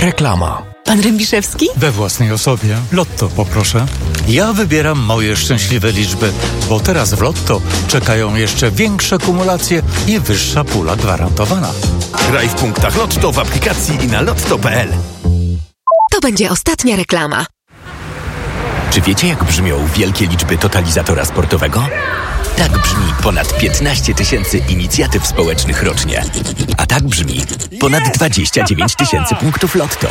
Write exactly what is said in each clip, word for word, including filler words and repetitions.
Reklama. Pan Rębiszewski? We własnej osobie. Lotto poproszę. Ja wybieram moje szczęśliwe liczby, bo teraz w Lotto czekają jeszcze większe kumulacje i wyższa pula gwarantowana. Graj w punktach Lotto w aplikacji i na lotto kropka p l. To będzie ostatnia reklama. Czy wiecie, jak brzmią wielkie liczby totalizatora sportowego? Tak brzmi ponad piętnaście tysięcy inicjatyw społecznych rocznie. A tak brzmi ponad dwadzieścia dziewięć tysięcy punktów Lotto.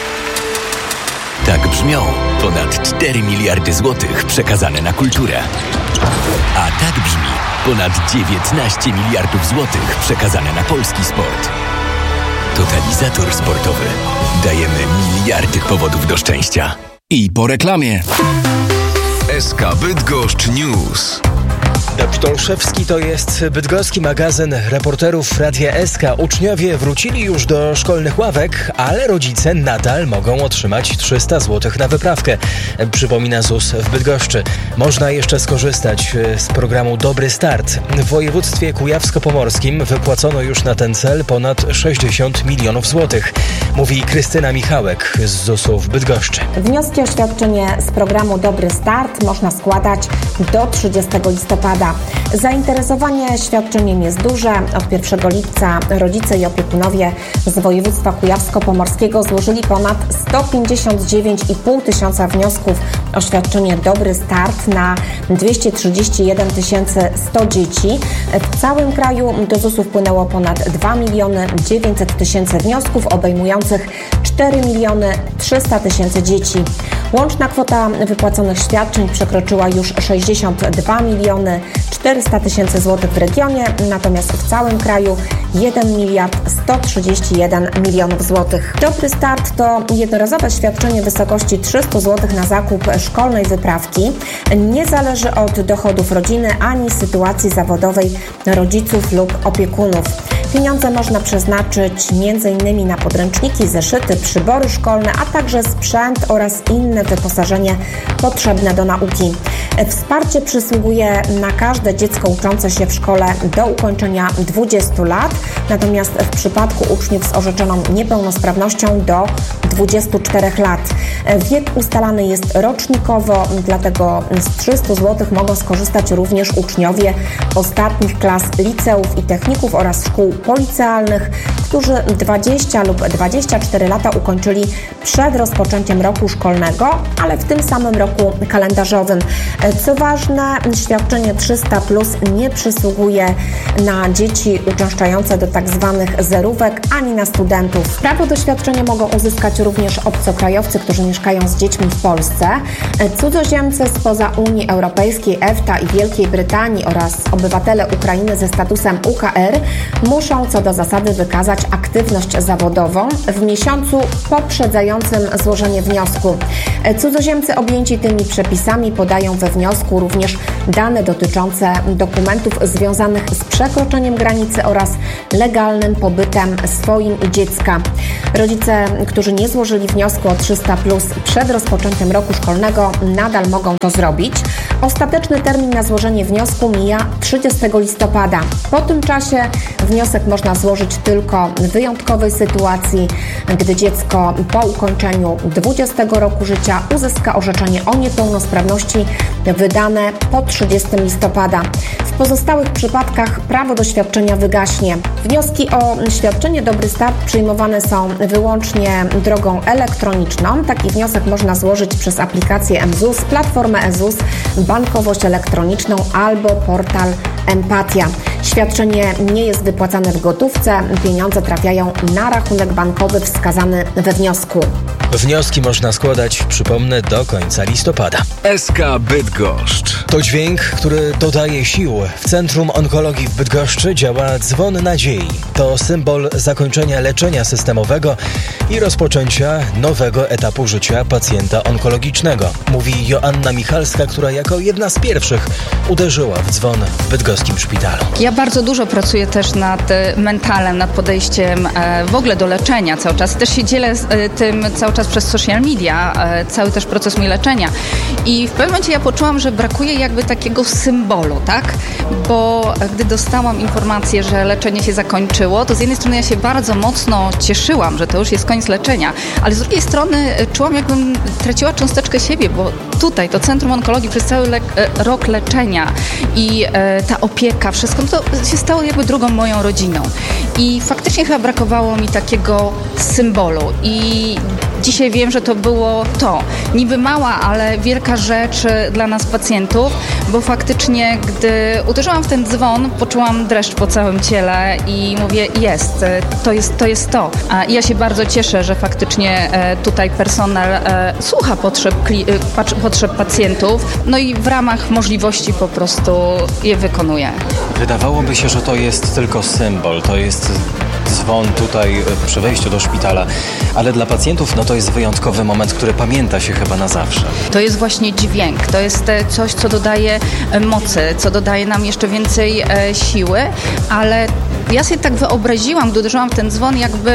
Tak brzmią ponad cztery miliardy złotych przekazane na kulturę. A tak brzmi ponad dziewiętnaście miliardów złotych przekazane na polski sport. Totalizator sportowy. Dajemy miliardy powodów do szczęścia. I po reklamie. S K Bydgoszcz News. Dawid Olszewski, to jest bydgoski magazyn reporterów Radia S K. Uczniowie wrócili już do szkolnych ławek, ale rodzice nadal mogą otrzymać trzysta złotych na wyprawkę. Przypomina Z U S w Bydgoszczy. Można jeszcze skorzystać z programu Dobry Start. W województwie kujawsko-pomorskim wypłacono już na ten cel ponad sześćdziesiąt milionów złotych. Mówi Krystyna Michałek z Z U S u w Bydgoszczy. Wnioski o świadczenie z programu Dobry Start można składać do trzydziestego listopada. Zainteresowanie świadczeniem jest duże. Od pierwszego lipca rodzice i opiekunowie z województwa kujawsko-pomorskiego złożyli ponad sto pięćdziesiąt dziewięć i pół tysiąca wniosków o świadczenie Dobry Start na dwieście trzydzieści jeden tysięcy sto dzieci. W całym kraju do Z U S u wpłynęło ponad dwa miliony dziewięćset tysięcy wniosków obejmujących cztery miliony trzysta tysięcy dzieci. Łączna kwota wypłaconych świadczeń przekroczyła już sześćdziesiąt dwa miliony czterysta tysięcy złotych w regionie, natomiast w całym kraju jeden miliard sto trzydzieści jeden milionów złotych. Dobry Start to jednorazowe świadczenie w wysokości trzysta złotych na zakup szkolnej wyprawki. Nie zależy od dochodów rodziny ani sytuacji zawodowej rodziców lub opiekunów. Pieniądze można przeznaczyć między innymi na podręczniki, zeszyty, przybory szkolne, a także sprzęt oraz inne wyposażenie potrzebne do nauki. Wsparcie przysługuje na każde dziecko uczące się w szkole do ukończenia dwudziestu lat, natomiast w przypadku uczniów z orzeczoną niepełnosprawnością do dwudziestu czterech lat. Wiek ustalany jest rocznikowo, dlatego z trzystu złotych mogą skorzystać również uczniowie ostatnich klas liceów i techników oraz szkół policealnych, którzy dwadzieścia lub dwadzieścia cztery lata ukończyli przed rozpoczęciem roku szkolnego, ale w tym samym roku kalendarzowym. Co ważne, świadczenie trzysta plus nie przysługuje na dzieci uczęszczające do tzw. zerówek ani na studentów. Prawo do świadczenia mogą uzyskać również obcokrajowcy, którzy mieszkają z dziećmi w Polsce, cudzoziemcy spoza Unii Europejskiej, EFTA i Wielkiej Brytanii oraz obywatele Ukrainy ze statusem U K R muszą co do zasady wykazać aktywność zawodową w miesiącu poprzedzającym złożenie wniosku. Cudzoziemcy objęci tymi przepisami podają we wniosku również dane dotyczące dokumentów związanych z przekroczeniem granicy oraz legalnym pobytem swoim i dziecka. Rodzice, którzy nie złożyli wniosku o trzysta plus przed rozpoczęciem roku szkolnego, nadal mogą to zrobić. Ostateczny termin na złożenie wniosku mija trzydziestego listopada. Po tym czasie wniosek można złożyć tylko w wyjątkowej sytuacji, gdy dziecko po ukończeniu dwudziestego roku życia uzyska orzeczenie o niepełnosprawności wydane po trzydziestego listopada. W pozostałych przypadkach prawo do świadczenia wygaśnie. Wnioski o świadczenie Dobry Start przyjmowane są wyłącznie drogą elektroniczną. Taki wniosek można złożyć przez aplikację M Z U S, platformę E Z U S, bankowość elektroniczną albo portal Empatia. Świadczenie nie jest wypłacane w gotówce. Pieniądze trafiają na rachunek bankowy wskazany we wniosku. Wnioski można składać, przypomnę, do końca listopada. S K Bydgoszcz. To dźwięk, który dodaje sił. W Centrum Onkologii w Bydgoszczy działa dzwon nadziei. To symbol zakończenia leczenia systemowego i rozpoczęcia nowego etapu życia pacjenta onkologicznego. Mówi Joanna Michalska, która jako jedna z pierwszych uderzyła w dzwon w bydgoskim szpitalu. Ja bardzo dużo pracuję też nad mentalem, nad podejściem w ogóle do leczenia cały czas. Też się dzielę tym cały czas czas przez social media, cały też proces mój leczenia. I w pewnym momencie ja poczułam, że brakuje jakby takiego symbolu, tak? Bo gdy dostałam informację, że leczenie się zakończyło, to z jednej strony ja się bardzo mocno cieszyłam, że to już jest koniec leczenia, ale z drugiej strony czułam, jakbym traciła cząsteczkę siebie, bo tutaj to Centrum Onkologii przez cały le- rok leczenia i e, ta opieka, wszystko, no to się stało jakby drugą moją rodziną. I faktycznie chyba brakowało mi takiego symbolu i dzisiaj wiem, że to było to. Niby mała, ale wielka rzecz dla nas pacjentów, bo faktycznie, gdy uderzyłam w ten dzwon, poczułam dreszcz po całym ciele i mówię, jest, to jest to. Jest to. I ja się bardzo cieszę, że faktycznie tutaj personel słucha potrzeb, potrzeb pacjentów, no i w ramach możliwości po prostu je wykonuje. Wydawałoby się, że to jest tylko symbol, to jest dzwon tutaj przy wejściu do szpitala, ale dla pacjentów no to jest wyjątkowy moment, który pamięta się chyba na zawsze. To jest właśnie dźwięk, to jest coś, co dodaje mocy, co dodaje nam jeszcze więcej e, siły, ale ja sobie tak wyobraziłam, gdy uderzyłam w ten dzwon, jakby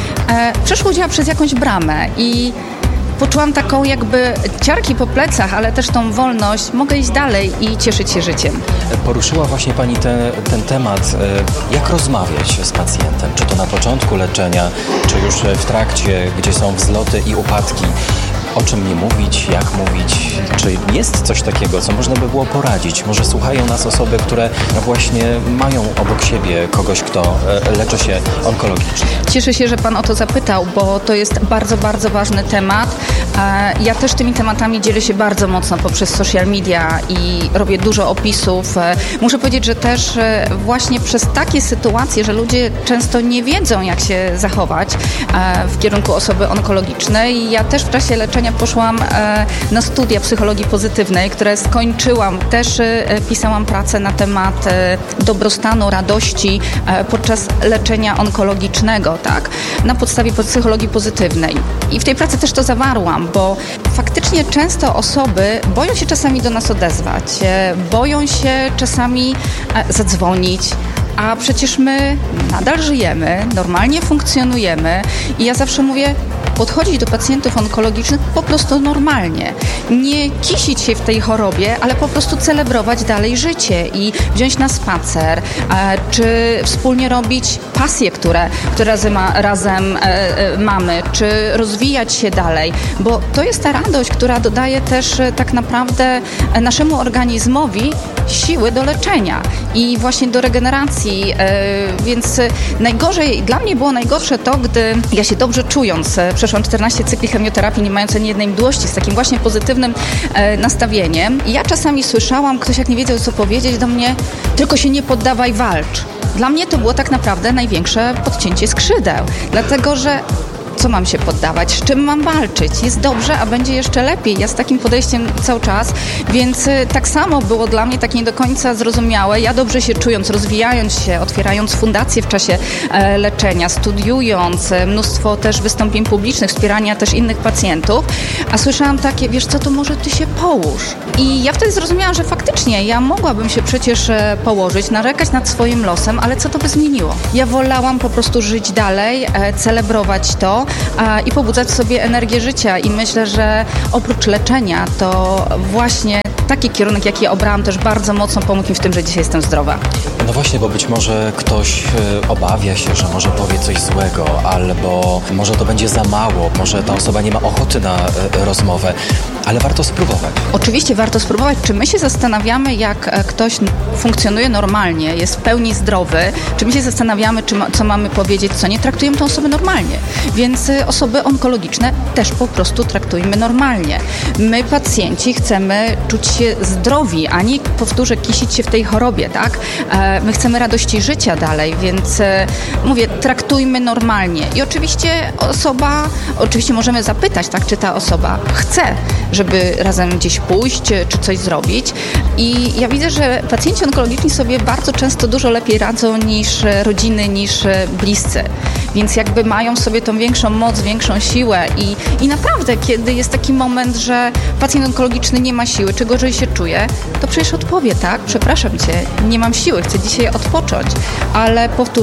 e, przeszłodziła przez jakąś bramę i poczułam taką jakby ciarki po plecach, ale też tą wolność. Mogę iść dalej i cieszyć się życiem. Poruszyła właśnie Pani te, ten temat. Jak rozmawiać z pacjentem? Czy to na początku leczenia, czy już w trakcie, gdzie są wzloty i upadki? O czym nie mówić, jak mówić? Czy jest coś takiego, co można by było poradzić? Może słuchają nas osoby, które właśnie mają obok siebie kogoś, kto leczy się onkologicznie. Cieszę się, że Pan o to zapytał, bo to jest bardzo, bardzo ważny temat. Ja też tymi tematami dzielę się bardzo mocno poprzez social media i robię dużo opisów. Muszę powiedzieć, że też właśnie przez takie sytuacje, że ludzie często nie wiedzą, jak się zachować w kierunku osoby onkologicznej. Ja też w czasie leczenia poszłam na studia psychologii pozytywnej, które skończyłam. Też pisałam pracę na temat dobrostanu, radości podczas leczenia onkologicznego, tak, na podstawie psychologii pozytywnej. I w tej pracy też to zawarłam, bo faktycznie często osoby boją się czasami do nas odezwać, boją się czasami zadzwonić, a przecież my nadal żyjemy, normalnie funkcjonujemy i ja zawsze mówię, podchodzić do pacjentów onkologicznych po prostu normalnie. Nie kisić się w tej chorobie, ale po prostu celebrować dalej życie i wziąć na spacer, czy wspólnie robić pasje, które, które razem, razem mamy, czy rozwijać się dalej, bo to jest ta radość, która dodaje też tak naprawdę naszemu organizmowi siły do leczenia i właśnie do regeneracji, więc najgorzej, dla mnie było najgorsze to, gdy ja się dobrze czując, przeszłam czternaście cykli chemioterapii, nie mając ani jednej mdłości, z takim właśnie pozytywnym e, nastawieniem. I ja czasami słyszałam, ktoś jak nie wiedział, co powiedzieć do mnie, tylko się nie poddawaj, walcz. Dla mnie to było tak naprawdę największe podcięcie skrzydeł, dlatego że co mam się poddawać, z czym mam walczyć? Jest dobrze, a będzie jeszcze lepiej. Ja z takim podejściem cały czas, więc y, tak samo było dla mnie tak nie do końca zrozumiałe. Ja dobrze się czując, rozwijając się, otwierając fundacje w czasie e, leczenia, studiując, e, mnóstwo też wystąpień publicznych, wspierania też innych pacjentów, a słyszałam takie, wiesz co, to może ty się połóż. I ja wtedy zrozumiałam, że faktycznie ja mogłabym się przecież e, położyć, narzekać nad swoim losem, ale co to by zmieniło? Ja wolałam po prostu żyć dalej, e, celebrować to, i pobudzać w sobie energię życia i myślę, że oprócz leczenia to właśnie taki kierunek, jaki ja obrałam, też bardzo mocno pomógł mi w tym, że dzisiaj jestem zdrowa. No właśnie, bo być może ktoś obawia się, że może powie coś złego, albo może to będzie za mało, może ta osoba nie ma ochoty na rozmowę, ale warto spróbować. Oczywiście warto spróbować. Czy my się zastanawiamy, jak ktoś funkcjonuje normalnie, jest w pełni zdrowy, czy my się zastanawiamy, czy ma, co mamy powiedzieć, co nie, traktujemy tę osobę normalnie. Więc osoby onkologiczne też po prostu traktujmy normalnie. My, pacjenci, chcemy czuć się zdrowi, a nie, powtórzę, kisić się w tej chorobie, tak? My chcemy radości życia dalej, więc mówię, traktujmy normalnie. I oczywiście osoba, oczywiście możemy zapytać, tak, czy ta osoba chce, żeby razem gdzieś pójść, czy coś zrobić. I ja widzę, że pacjenci onkologiczni sobie bardzo często dużo lepiej radzą niż rodziny, niż bliscy. Więc jakby mają sobie tą większą moc, większą siłę i, i naprawdę, kiedy jest taki moment, że pacjent onkologiczny nie ma siły, czy gorzej się czuje, to przecież odpowie, tak? Przepraszam cię, nie mam siły, chcę dzisiaj odpocząć. Ale powtórzę,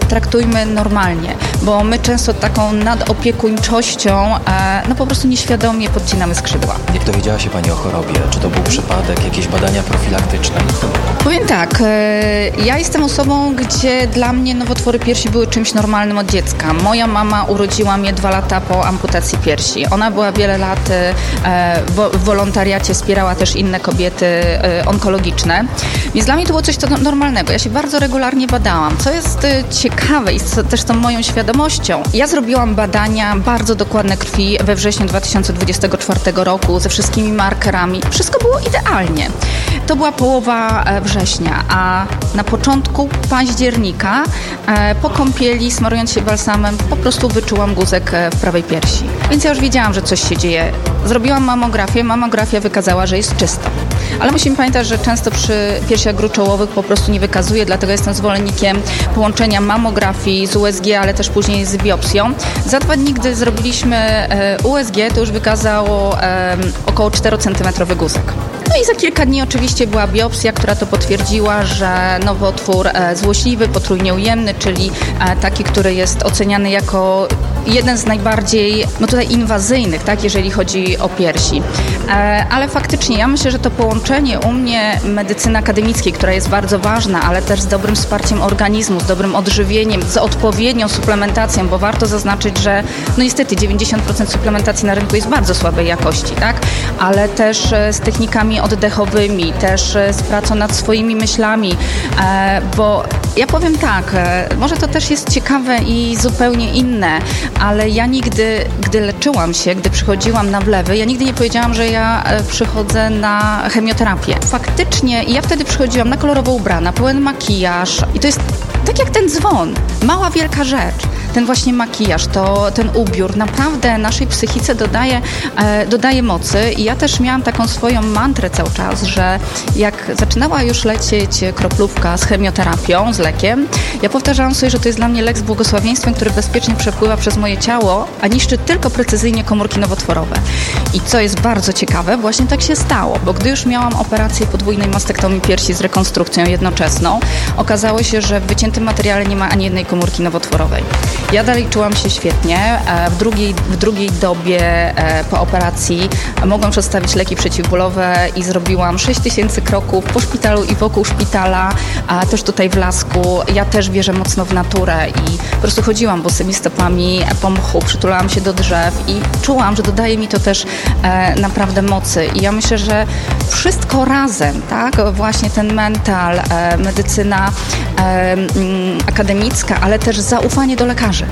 traktujmy normalnie, bo my często taką nadopiekuńczością e, no po prostu nieświadomie podcinamy skrzydła. Jak dowiedziała się Pani o chorobie? Czy to był przypadek, jakieś badania profilaktyczne? Powiem tak, e, ja jestem osobą, gdzie dla mnie nowotwory piersi były czymś normalnym od dziecka. Moja mama urodziła mnie dwa lata po amputacji piersi. Ona była wiele lat e, w wolontariacie, wspierała też inne kobiety e, onkologiczne. Więc dla mnie to było coś to normalnego. Ja się bardzo regularnie badałam. Co jest e, ciekawe i co, też tą moją świadomością. Ja zrobiłam badania bardzo dokładne krwi we wrześniu dwa tysiące dwudziestego czwartego roku ze wszystkimi markerami. Wszystko było idealnie. To była połowa e, września, a na początku października e, po kąpieli, smarując się balsamem, po prostu wyczułam guzek e, w prawej piersi. Więc ja już wiedziałam, że coś się dzieje. Zrobiłam mamografię, mamografia wykazała, że jest czysto. Ale musimy pamiętać, że często przy piersiach gruczołowych po prostu nie wykazuje, dlatego jestem zwolennikiem połączenia mamografii z U S G, ale też później z biopsją. Za dwa dni, gdy zrobiliśmy e, U S G, to już wykazało e, około czterocentymetrowy guzek. No i za kilka dni oczywiście była biopsja, która to potwierdziła, że nowotwór e, złośliwy, potrójnie ujemny, czyli e, taki, który jest oceniany jako jeden z najbardziej, no tutaj inwazyjnych, tak, jeżeli chodzi o piersi. E, ale faktycznie ja myślę, że to połączenie u mnie medycyny akademickiej, która jest bardzo ważna, ale też z dobrym wsparciem organizmu, z dobrym odżywieniem, z odpowiednią suplementacją, bo warto zaznaczyć, że no niestety dziewięćdziesiąt procent suplementacji na rynku jest bardzo słabej jakości, tak, ale też e, z technikami oddechowymi, też e, z pracą nad swoimi myślami, e, bo ja powiem tak, e, może to też jest ciekawe i zupełnie inne, ale ja nigdy, gdy leczyłam się, gdy przychodziłam na wlewy, ja nigdy nie powiedziałam, że ja przychodzę na chemioterapię. Faktycznie ja wtedy przychodziłam na kolorowo ubrana, pełen makijaż i to jest tak jak ten dzwon, mała, wielka rzecz. Ten właśnie makijaż, to, ten ubiór naprawdę naszej psychice dodaje, e, dodaje mocy i ja też miałam taką swoją mantrę cały czas, że jak zaczynała już lecieć kroplówka z chemioterapią, z lekiem, ja powtarzałam sobie, że to jest dla mnie lek z błogosławieństwem, który bezpiecznie przepływa przez moje ciało, a niszczy tylko precyzyjnie komórki nowotworowe. I co jest bardzo ciekawe, właśnie tak się stało, bo gdy już miałam operację podwójnej mastektomii piersi z rekonstrukcją jednoczesną, okazało się, że w wyciętym materiale nie ma ani jednej komórki nowotworowej. Ja dalej czułam się świetnie. W drugiej, w drugiej dobie po operacji mogłam przedstawić leki przeciwbólowe i zrobiłam sześć tysięcy kroków po szpitalu i wokół szpitala, a też tutaj w Lasku. Ja też wierzę mocno w naturę i po prostu chodziłam bosymi stopami po mchu, przytulałam się do drzew i czułam, że dodaje mi to też e, naprawdę mocy. I ja myślę, że wszystko razem, tak, właśnie ten mental, e, medycyna e, m, akademicka, ale też zaufanie do lekarzy.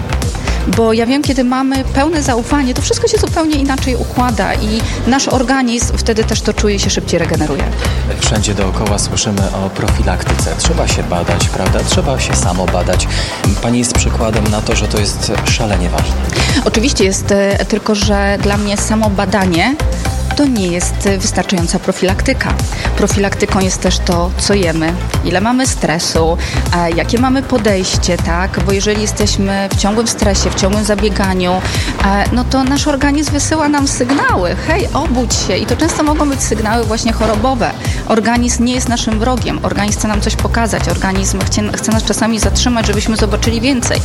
Bo ja wiem, kiedy mamy pełne zaufanie, to wszystko się zupełnie inaczej układa i nasz organizm wtedy też to czuje i się szybciej regeneruje. Wszędzie dookoła słyszymy o profilaktyce. Trzeba się badać, prawda? Trzeba się samo badać. Pani jest przykładem na to, że to jest szalenie ważne. Oczywiście jest, tylko że dla mnie samo badanie to nie jest wystarczająca profilaktyka. Profilaktyką jest też to, co jemy, ile mamy stresu, e, jakie mamy podejście, tak? Bo jeżeli jesteśmy w ciągłym stresie, w ciągłym zabieganiu, e, no to nasz organizm wysyła nam sygnały. Hej, obudź się. I to często mogą być sygnały właśnie chorobowe. Organizm nie jest naszym wrogiem. Organizm chce nam coś pokazać. Organizm chce, chce nas czasami zatrzymać, żebyśmy zobaczyli więcej.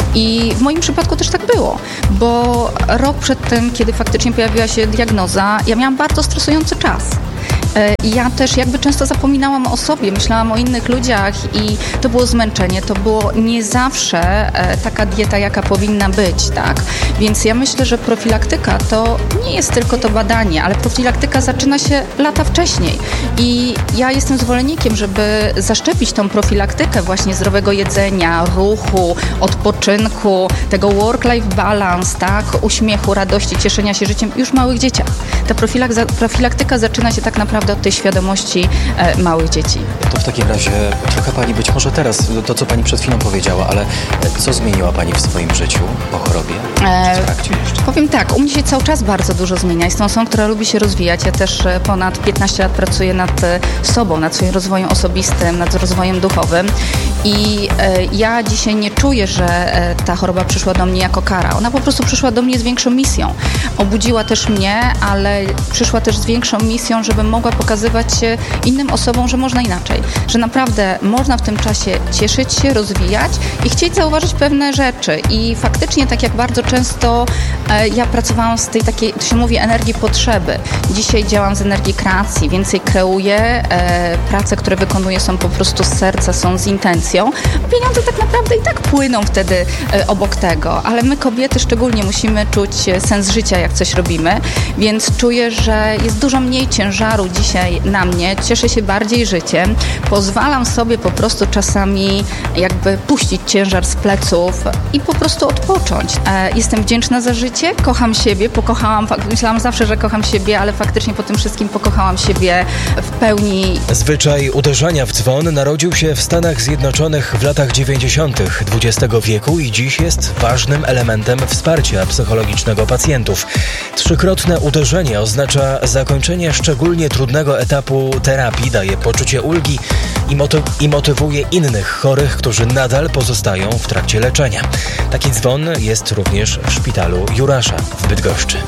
I w moim przypadku też tak było, bo rok przed tym, kiedy faktycznie pojawiła się diagnoza, ja miałam bardzo stresujący czas. I ja też jakby często zapominałam o sobie, myślałam o innych ludziach i to było zmęczenie, to było nie zawsze taka dieta, jaka powinna być, tak? Więc ja myślę, że profilaktyka to nie jest tylko to badanie, ale profilaktyka zaczyna się lata wcześniej i ja jestem zwolennikiem, żeby zaszczepić tą profilaktykę właśnie zdrowego jedzenia, ruchu, odpoczynku, tego work-life balance, tak? Uśmiechu, radości, cieszenia się życiem już w małych dzieciach. Ta profilak- profilaktyka zaczyna się tak naprawdę od tej świadomości e, małych dzieci. To w takim razie trochę Pani być może teraz, to co Pani przed chwilą powiedziała, ale co zmieniła Pani w swoim życiu po chorobie? E, w trakcie jeszcze? Powiem Tak, u mnie się cały czas bardzo dużo zmienia. Jestem osobą, która lubi się rozwijać. Ja też ponad piętnaście lat pracuję nad sobą, nad swoim rozwojem osobistym, nad rozwojem duchowym i e, ja dzisiaj nie czuję, że e, ta choroba przyszła do mnie jako kara. Ona po prostu przyszła do mnie z większą misją. Obudziła też mnie, ale przyszła też z większą misją, żebym mogła pokazywać innym osobom, że można inaczej. Że naprawdę można w tym czasie cieszyć się, rozwijać i chcieć zauważyć pewne rzeczy. I faktycznie, tak jak bardzo często e, ja pracowałam z tej takiej, to się mówi, energii potrzeby. Dzisiaj działam z energii kreacji, więcej kreuję. E, prace, które wykonuję, są po prostu z serca, są z intencją. Pieniądze tak naprawdę i tak płyną wtedy e, obok tego, ale my kobiety szczególnie musimy czuć sens życia, jak coś robimy, więc czuję, że jest dużo mniej ciężaru dzisiaj na mnie. Cieszę się bardziej życiem. Pozwalam sobie po prostu czasami jakby puścić ciężar z pleców i po prostu odpocząć. E, jestem wdzięczna za życie, kocham siebie, pokochałam, myślałam zawsze, że kocham siebie, ale faktycznie po tym wszystkim pokochałam siebie w pełni. Zwyczaj uderzania w dzwon narodził się w Stanach Zjednoczonych w latach dziewięćdziesiątych dwudziestego wieku i dziś jest ważnym elementem wsparcia psychologicznego pacjentów. Trzykrotne uderzenie oznacza zakończenie szczególnie trudnego etapu terapii, daje poczucie ulgi i, moty- i motywuje innych chorych, którzy nadal pozostają w trakcie leczenia. Taki dzwon jest również w szpitalu Jurasza w Bydgoszczy.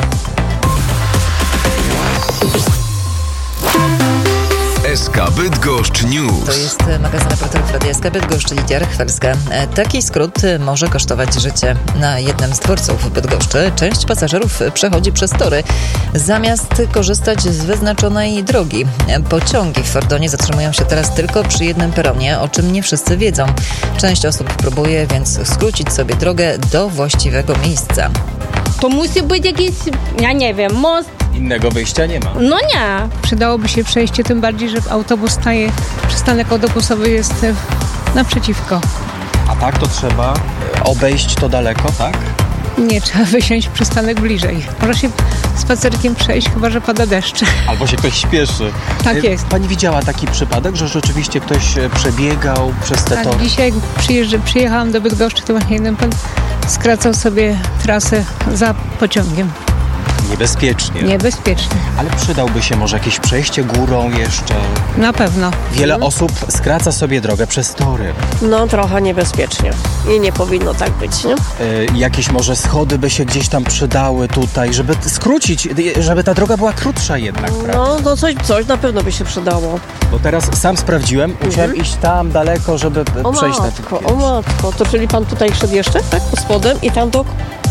S K Bydgoszcz News. To jest magazyn reporterów Radia S K Bydgoszcz, Lidia Rychwelska. Taki skrót może kosztować życie. Na jednym z dworców w Bydgoszczy część pasażerów przechodzi przez tory, zamiast korzystać z wyznaczonej drogi. Pociągi w Fordonie zatrzymują się teraz tylko przy jednym peronie, o czym nie wszyscy wiedzą. Część osób próbuje więc skrócić sobie drogę do właściwego miejsca. To musi być jakiś, ja nie wiem, most. Innego wyjścia nie ma. No nie. Przydałoby się przejście, tym bardziej, że autobus staje, przystanek autobusowy jest naprzeciwko. A tak to trzeba obejść to daleko, tak? Nie, trzeba wysiąść przystanek bliżej. Może się spacerkiem przejść, chyba że pada deszcz. Albo się ktoś śpieszy. Tak jest. Pani widziała taki przypadek, że rzeczywiście ktoś przebiegał przez te tak, tory? Dzisiaj jak przyjeżdżę, przyjechałam do Bydgoszczy, to właśnie jeden pan skracał sobie trasę za pociągiem. Niebezpiecznie. Niebezpiecznie. Ale przydałby się może jakieś przejście górą jeszcze? Na pewno. Wiele Mhm. osób skraca sobie drogę przez tory. No trochę niebezpiecznie. I nie powinno tak być, nie? Y, jakieś może schody by się gdzieś tam przydały tutaj, żeby skrócić, żeby ta droga była krótsza jednak, prawda? No to coś, coś na pewno by się przydało. Bo teraz sam sprawdziłem, musiałem Mhm. iść tam daleko, żeby O przejść na tych matko, o matko. To czyli pan tutaj szedł jeszcze, tak? Pod spodem i tam do...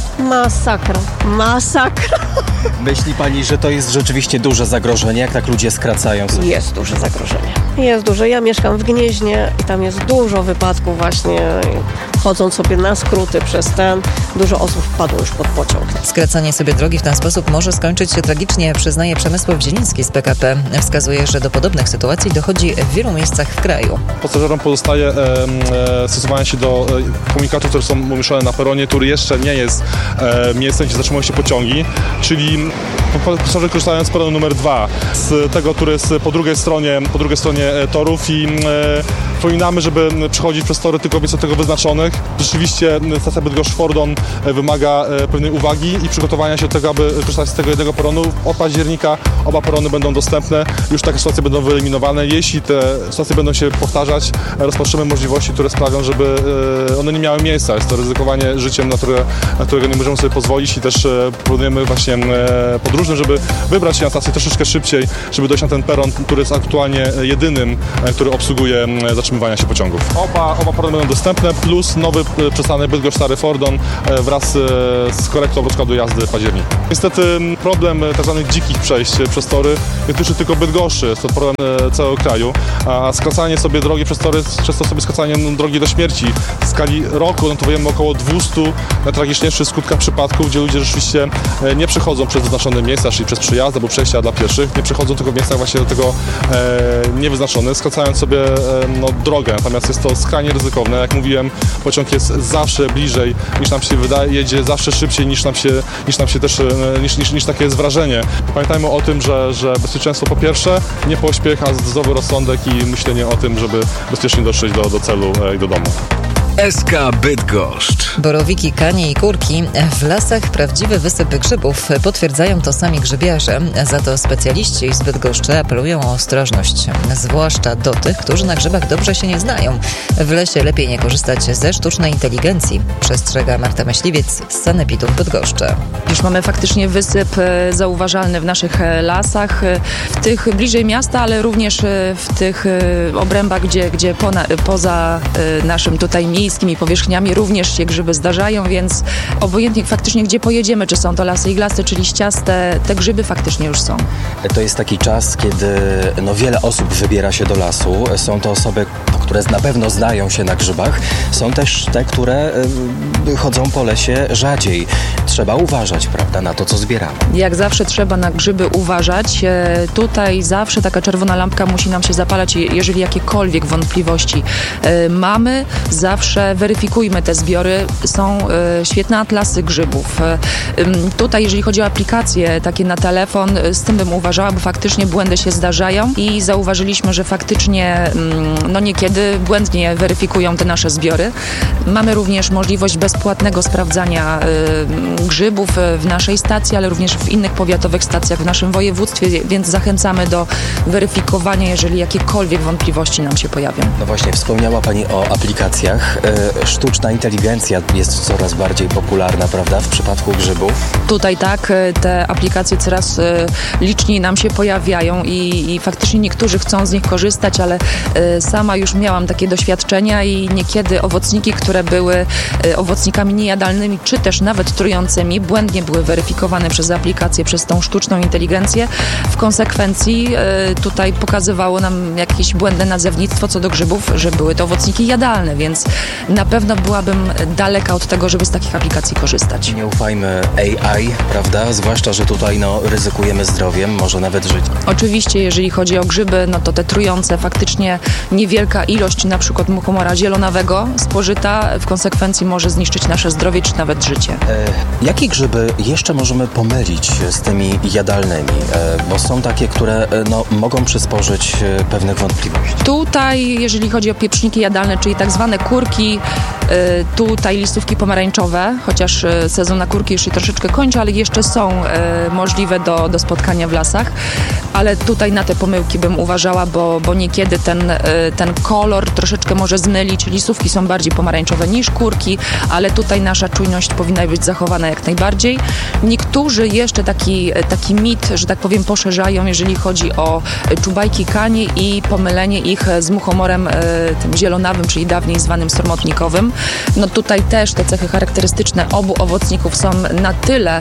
Masakra. Masakra. Myśli pani, że to jest rzeczywiście duże zagrożenie, jak tak ludzie skracają sobie? Jest duże zagrożenie. Jest duże. Ja mieszkam w Gnieźnie i tam jest dużo wypadków właśnie, chodząc sobie na skróty przez ten. Dużo osób wpadło już pod pociąg. Skracanie sobie drogi w ten sposób może skończyć się tragicznie, przyznaje Przemysław Zieliński z P K P. Wskazuje, że do podobnych sytuacji dochodzi w wielu miejscach w kraju. Pasażerom pozostaje e, e, stosowanie się do e, komunikatów, które są umieszczone na peronie, który jeszcze nie jest e, miejscem, gdzie zatrzymują się pociągi, czyli pasażerowie korzystają z peronu numer dwa, z tego, który jest po drugiej stronie, po drugiej stronie e, torów i e, przypominamy, żeby przechodzić przez tory tylko miejsc od tego wyznaczonych. Rzeczywiście stacja Bydgoszcz-Fordon wymaga pewnej uwagi i przygotowania się do tego, aby korzystać z tego jednego peronu. Od października oba perony będą dostępne, już takie sytuacje będą wyeliminowane. Jeśli te sytuacje będą się powtarzać, rozpatrzymy możliwości, które sprawią, żeby one nie miały miejsca. Jest to ryzykowanie życiem, na, które, na którego nie możemy sobie pozwolić i też proponujemy właśnie podróżnym, żeby wybrać się na stację troszeczkę szybciej, żeby dojść na ten peron, który jest aktualnie jedynym, który obsługuje zatrzymywania się pociągów. Oba, oba perony będą dostępne, plus nowy przystanek Bydgoszcz-Stary Fordon wraz z korektą rozkładu jazdy w październiku. Niestety problem tzw. dzikich przejść przez tory nie dotyczy tylko Bydgoszczy, jest to problem całego kraju, a skracanie sobie drogi przez tory jest często sobie skracaniem drogi do śmierci. W skali roku notujemy około dwieście najtragiczniejszych skutkach przypadków, gdzie ludzie rzeczywiście nie przechodzą przez wyznaczone miejsca, czyli przez przyjazd albo przejścia dla pieszych, nie przechodzą tylko w miejscach właśnie do tego e, niewyznaczone, skracając sobie e, no, drogę, natomiast jest to skrajnie ryzykowne. Jak mówiłem, pociąg jest zawsze bliżej niż nam się wydaje, jedzie zawsze szybciej niż nam się, niż nam się też, niż, niż, niż takie jest wrażenie. Pamiętajmy o tym, że, że bezpieczeństwo po pierwsze, nie pośpiech, a zdrowy rozsądek i myślenie o tym, żeby bezpiecznie dotrzeć do, do celu i do domu. S K Bydgoszcz. Borowiki, kanie i kurki. W lasach prawdziwy wysyp grzybów. Potwierdzają to sami grzybiarze. Za to specjaliści z Bydgoszczy apelują o ostrożność. Zwłaszcza do tych, którzy na grzybach dobrze się nie znają. W lesie lepiej nie korzystać ze sztucznej inteligencji. Przestrzega Marta Myśliwiec z Sanepidu w Bydgoszczy. Już mamy faktycznie wysyp zauważalny w naszych lasach, w tych bliżej miasta, ale również w tych obrębach, gdzie, gdzie pona, poza naszym tutaj miejskimi powierzchniami również się grzyby zdarzają, więc obojętnie faktycznie gdzie pojedziemy, czy są to lasy iglaste, czy liściaste, te grzyby faktycznie już są. To jest taki czas, kiedy no, wiele osób wybiera się do lasu. Są to osoby, które na pewno znają się na grzybach. Są też te, które y, chodzą po lesie rzadziej. Trzeba uważać, prawda, na to, co zbieramy. Jak zawsze trzeba na grzyby uważać. E, tutaj zawsze taka czerwona lampka musi nam się zapalać, jeżeli jakiekolwiek wątpliwości e, mamy. Zawsze weryfikujmy te zbiory. Są e, świetne atlasy grzybów. E, tutaj, jeżeli chodzi o aplikacje takie na telefon, z tym bym uważała, bo faktycznie błędy się zdarzają i zauważyliśmy, że faktycznie no niekiedy błędnie weryfikują te nasze zbiory. Mamy również możliwość bezpłatnego sprawdzania y, grzybów w naszej stacji, ale również w innych powiatowych stacjach w naszym województwie, więc zachęcamy do weryfikowania, jeżeli jakiekolwiek wątpliwości nam się pojawią. No właśnie, wspomniała Pani o aplikacjach. Y, sztuczna inteligencja jest coraz bardziej popularna, prawda, w przypadku grzybów? Tutaj tak, te aplikacje coraz y, liczniej nam się pojawiają i, i faktycznie niektórzy chcą z nich korzystać, ale y, sama już miałam takie doświadczenia i niekiedy owocniki, które były y, owocnikami niejadalnymi, czy też nawet trującymi, błędnie były weryfikowane przez aplikację, przez tą sztuczną inteligencję. W konsekwencji y, tutaj pokazywało nam jakieś błędne nazewnictwo co do grzybów, że były to owocniki jadalne, więc na pewno byłabym daleka od tego, żeby z takich aplikacji korzystać. Nie ufajmy A I, prawda? Zwłaszcza, że tutaj no, ryzykujemy zdrowiem, może nawet żyć. Oczywiście, jeżeli chodzi o grzyby, no to te trujące, faktycznie niewielka ilość na przykład muchomora zielonawego spożyta w konsekwencji może zniszczyć nasze zdrowie czy nawet życie. E, jakie grzyby jeszcze możemy pomylić z tymi jadalnymi? E, bo są takie, które e, no, mogą przysporzyć e, pewnych wątpliwości. Tutaj, jeżeli chodzi o pieprzniki jadalne, czyli tak zwane kurki, e, tutaj listówki pomarańczowe, chociaż e, sezon na kurki już się troszeczkę kończy, ale jeszcze są e, możliwe do, do spotkania w lasach. Ale tutaj na te pomyłki bym uważała, bo, bo niekiedy ten, ten kolor troszeczkę może zmylić. Listówki są bardziej pomarańczowe niż kurki, ale tutaj nasza czujność powinna być zachowana jak najbardziej. Niektórzy jeszcze taki, taki mit, że tak powiem, poszerzają, jeżeli chodzi o czubajki kanie i pomylenie ich z muchomorem tym zielonawym, czyli dawniej zwanym sormotnikowym. No tutaj też te cechy charakterystyczne obu owocników są na tyle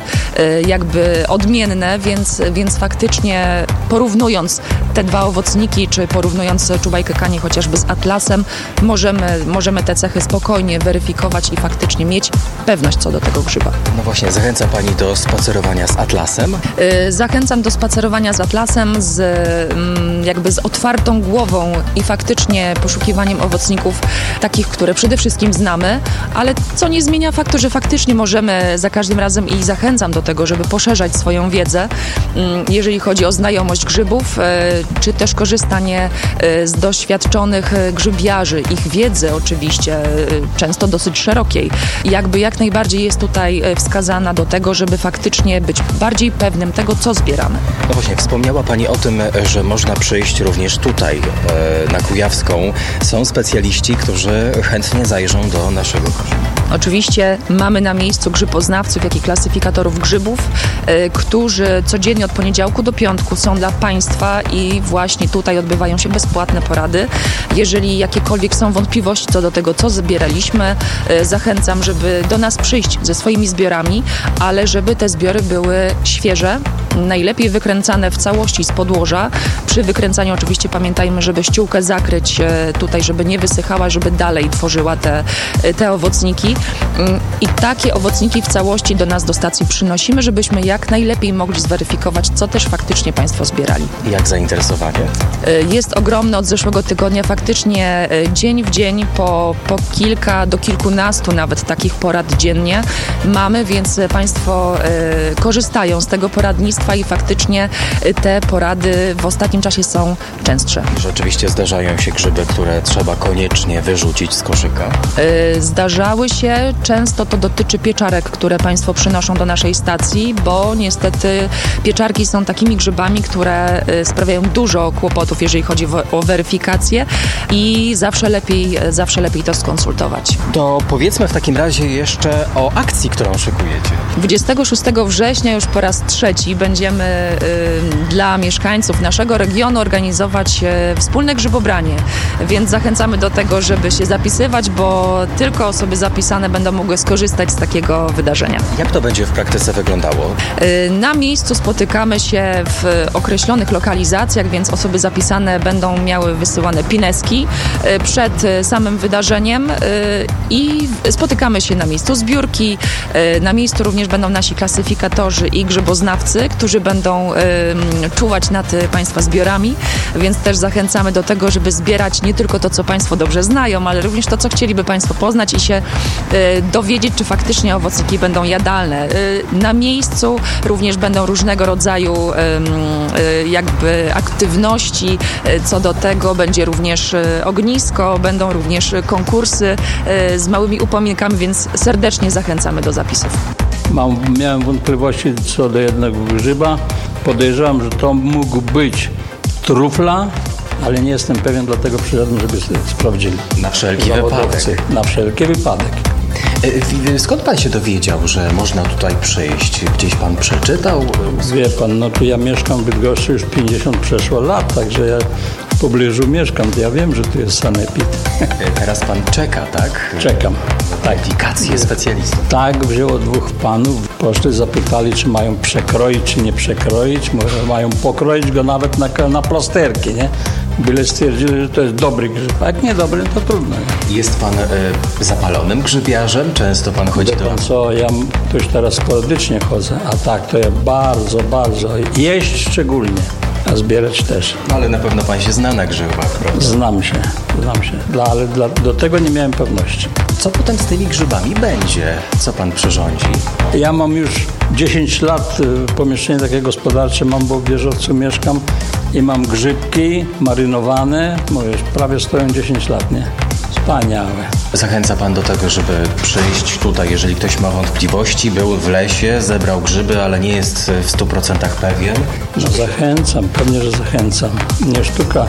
jakby odmienne, więc, więc faktycznie porównując te dwa owocniki, czy porównując czubajkę kanie chociażby z atlasem, możemy, możemy te cechy spokojnie weryfikować i faktycznie mieć pewność co do tego grzyba. No właśnie, zachęca Pani do spacerowania z atlasem? Yy, zachęcam do spacerowania z atlasem, z, yy, jakby z otwartą głową i faktycznie poszukiwaniem owocników takich, które przede wszystkim znamy, ale co nie zmienia faktu, że faktycznie możemy za każdym razem i zachęcam do tego, żeby poszerzać swoją wiedzę, yy, jeżeli chodzi o znajomość grzybów, czy też korzystanie z doświadczonych grzybiarzy, ich wiedzy oczywiście, często dosyć szerokiej. Jakby jak najbardziej jest tutaj wskazana do tego, żeby faktycznie być bardziej pewnym tego, co zbieramy. No właśnie, wspomniała Pani o tym, że można przyjść również tutaj, na Kujawską. Są specjaliści, którzy chętnie zajrzą do naszego grzybu. Oczywiście mamy na miejscu grzyboznawców, jak i klasyfikatorów grzybów, y, którzy codziennie od poniedziałku do piątku są dla Państwa i właśnie tutaj odbywają się bezpłatne porady. Jeżeli jakiekolwiek są wątpliwości co do tego, co zbieraliśmy, y, zachęcam, żeby do nas przyjść ze swoimi zbiorami, ale żeby te zbiory były świeże, najlepiej wykręcane w całości z podłoża. Przy wykręcaniu oczywiście pamiętajmy, żeby ściółkę zakryć y, tutaj, żeby nie wysychała, żeby dalej tworzyła te, y, te owocniki. I takie owocniki w całości do nas do stacji przynosimy, żebyśmy jak najlepiej mogli zweryfikować, co też faktycznie Państwo zbierali. Jak zainteresowanie? Jest ogromne od zeszłego tygodnia. Faktycznie dzień w dzień po, po kilka do kilkunastu nawet takich porad dziennie mamy, więc Państwo y, korzystają z tego poradnictwa. łatwa i faktycznie te porady w ostatnim czasie są częstsze. Rzeczywiście zdarzają się grzyby, które trzeba koniecznie wyrzucić z koszyka? Yy, zdarzały się, często to dotyczy pieczarek, które Państwo przynoszą do naszej stacji, bo niestety pieczarki są takimi grzybami, które yy, sprawiają dużo kłopotów, jeżeli chodzi o, o weryfikację i zawsze lepiej, zawsze lepiej to skonsultować. To powiedzmy w takim razie jeszcze o akcji, którą szykujecie. dwudziestego szóstego września już po raz trzeci będziemy y, dla mieszkańców naszego regionu organizować y, wspólne grzybobranie, więc zachęcamy do tego, żeby się zapisywać, bo tylko osoby zapisane będą mogły skorzystać z takiego wydarzenia. Jak to będzie w praktyce wyglądało? Y, na miejscu spotykamy się w określonych lokalizacjach, więc osoby zapisane będą miały wysyłane pineski y, przed y, samym wydarzeniem y, i spotykamy się na miejscu zbiórki. Y, na miejscu również będą nasi klasyfikatorzy i grzyboznawcy, którzy będą y, czuwać nad Państwa zbiorami, więc też zachęcamy do tego, żeby zbierać nie tylko to, co Państwo dobrze znają, ale również to, co chcieliby Państwo poznać i się y, dowiedzieć, czy faktycznie owocniki będą jadalne. Y, na miejscu również będą różnego rodzaju y, y, jakby aktywności y, co do tego. Będzie również y, ognisko, będą również konkursy y, z małymi upominkami, więc serdecznie zachęcamy do zapisów. Mam, miałem wątpliwości co do jednego grzyba. Podejrzewam, że to mógł być trufla, ale nie jestem pewien, dlatego przyszedłem, żeby sprawdzili. Na wszelki wypadek. Na wszelki wypadek. Skąd pan się dowiedział, że można tutaj przyjść? Gdzieś pan przeczytał? Wie pan, no tu ja mieszkam w Bydgoszczy już pięćdziesiąt przeszło lat, także ja w pobliżu mieszkam, to ja wiem, że tu jest sanepid. Teraz pan czeka, tak? Czekam. Aplikację specjalistów. Tak, wzięło dwóch panów, poszli, zapytali, czy mają przekroić, czy nie przekroić, może mają pokroić go nawet na, na plasterki, nie? Byle stwierdzili, że to jest dobry grzyb, a jak nie dobry, to trudno. Nie? Jest pan y, zapalonym grzybiarzem? Często pan chodzi Wie do... pan co, ja to już teraz sporadycznie chodzę, a tak, to ja bardzo, bardzo, jeść szczególnie, a zbierać też. No ale na pewno pan się zna na grzybach, prawda? Znam się, znam się, dla, ale dla, do tego nie miałem pewności. Co potem z tymi grzybami będzie? Co pan przyrządzi? Ja mam już dziesięć lat, pomieszczenie takie gospodarcze mam, bo w Wieżowcu mieszkam i mam grzybki marynowane, mówię, prawie stoją dziesięć lat, nie? Wspaniałe. Zachęca pan do tego, żeby przyjść tutaj, jeżeli ktoś ma wątpliwości, był w lesie, zebrał grzyby, ale nie jest w stu procentach pewien? No zachęcam, pewnie, że zachęcam. Nie sztuka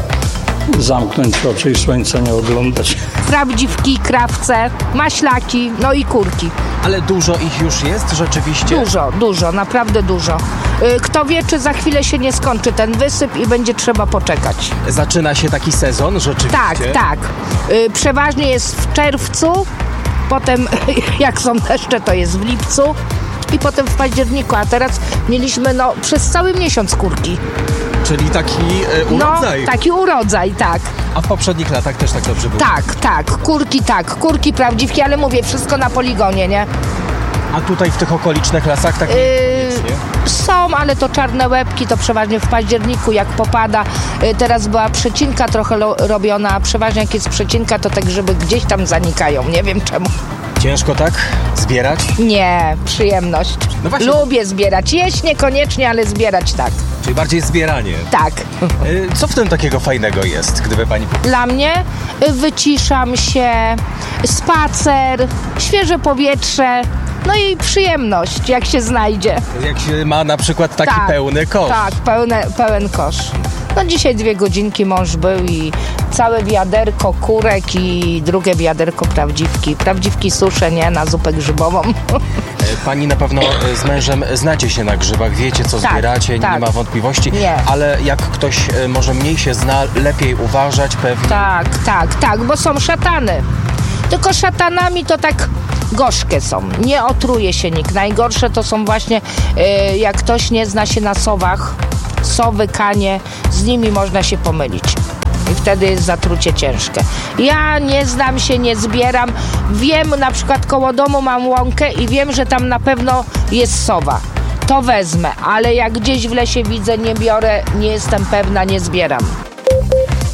zamknąć oczy i słońca nie oglądać. Prawdziwki, krawce, maślaki, no i kurki. Ale dużo ich już jest rzeczywiście? Dużo, dużo, naprawdę dużo. Kto wie, czy za chwilę się nie skończy ten wysyp i będzie trzeba poczekać. Zaczyna się taki sezon rzeczywiście? Tak, tak. Przeważnie jest w czerwcu, potem jak są deszcze, to jest w lipcu i potem w październiku, a teraz mieliśmy no przez cały miesiąc kurki. Czyli taki e, urodzaj? No, taki urodzaj, tak. A w poprzednich latach też tak dobrze było? Tak, tak, kurki tak, kurki prawdziwki, ale mówię, wszystko na poligonie, nie? A tutaj w tych okolicznych lasach tak yy, są, ale to czarne łebki, to przeważnie w październiku, jak popada. Yy, teraz była przecinka trochę lo, robiona, a przeważnie jak jest przecinka, to te grzyby gdzieś tam zanikają, nie wiem czemu. Ciężko tak zbierać? Nie, przyjemność. No właśnie. Lubię zbierać, jeść niekoniecznie, ale zbierać tak. Czyli bardziej zbieranie. Tak. Co w tym takiego fajnego jest, gdyby pani... Dla mnie wyciszam się, spacer, świeże powietrze, no i przyjemność, jak się znajdzie. Jak się ma na przykład taki tak, pełny kosz. Tak, pełne, pełen kosz. No dzisiaj dwie godzinki mąż był i całe wiaderko kurek i drugie wiaderko prawdziwki. Prawdziwki suszę, nie? Na zupę grzybową. Pani na pewno z mężem znacie się na grzybach, wiecie co tak, zbieracie, tak. Nie ma wątpliwości. Nie. Ale jak ktoś może mniej się zna, lepiej uważać pewnie. Tak, tak, tak, bo są szatany. Tylko szatanami to tak gorzkie są. Nie otruje się nikt. Najgorsze to są właśnie yy, jak ktoś nie zna się na sowach, sowy, kanie, z nimi można się pomylić. I wtedy jest zatrucie ciężkie. Ja nie znam się, nie zbieram. Wiem, na przykład koło domu mam łąkę i wiem, że tam na pewno jest sowa. To wezmę, ale jak gdzieś w lesie widzę, nie biorę, nie jestem pewna, nie zbieram.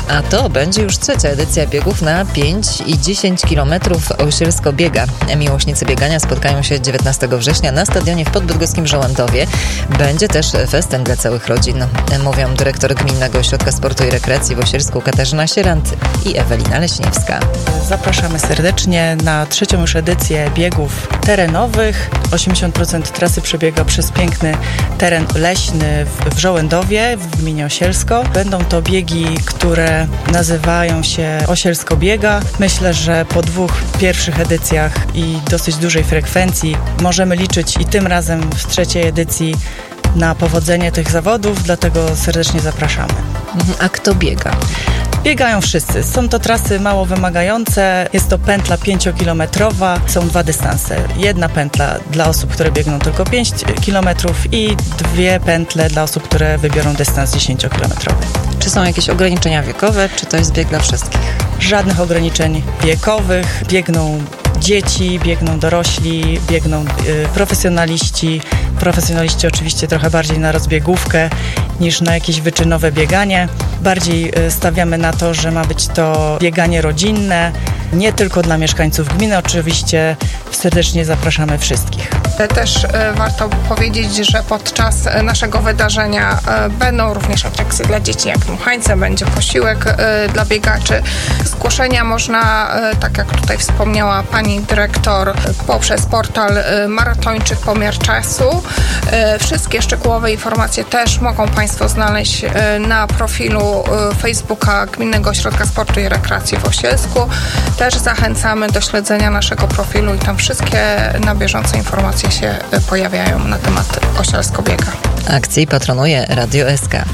A to będzie już trzecia edycja biegów na pięć i dziesięć kilometrów Osielsko biega. Miłośnicy biegania spotkają się dziewiętnastego września na stadionie w podbydgoskim Żołędowie. Będzie też festyn dla całych rodzin. Mówią dyrektor Gminnego Ośrodka Sportu i Rekreacji w Osielsku Katarzyna Sierant i Ewelina Leśniewska. Zapraszamy serdecznie na trzecią już edycję biegów terenowych. osiemdziesiąt procent trasy przebiega przez piękny teren leśny w Żołędowie w gminie Osielsko. Będą to biegi, które nazywają się Osielsko biega. Myślę, że po dwóch pierwszych edycjach i dosyć dużej frekwencji możemy liczyć i tym razem w trzeciej edycji na powodzenie tych zawodów, dlatego serdecznie zapraszamy. A kto biega? Biegają wszyscy. Są to trasy mało wymagające. Jest to pętla pięciokilometrowa. Są dwa dystanse. Jedna pętla dla osób, które biegną tylko pięć kilometrów i dwie pętle dla osób, które wybiorą dystans dziesięciokilometrowy. Czy są jakieś ograniczenia wiekowe, czy to jest bieg dla wszystkich? Żadnych ograniczeń wiekowych. Biegną dzieci, biegną dorośli, biegną y, profesjonaliści. Profesjonaliści oczywiście trochę bardziej na rozbiegówkę niż na jakieś wyczynowe bieganie. Bardziej y, stawiamy na to, że ma być to bieganie rodzinne, nie tylko dla mieszkańców gminy. Oczywiście serdecznie zapraszamy wszystkich. Też warto powiedzieć, że podczas naszego wydarzenia będą również atrakcje dla dzieci, jak dmuchańce, będzie posiłek dla biegaczy. Zgłoszenia można, tak jak tutaj wspomniała pani dyrektor, poprzez portal Maratończyk Pomiar Czasu. Wszystkie szczegółowe informacje też mogą państwo znaleźć na profilu Facebooka Gminnego Ośrodka Sportu i Rekreacji w Osielsku. Też zachęcamy do śledzenia naszego profilu i tam wszystkie na bieżąco informacje się pojawiają na temat Osielsko biega. Akcji patronuje Radio S K.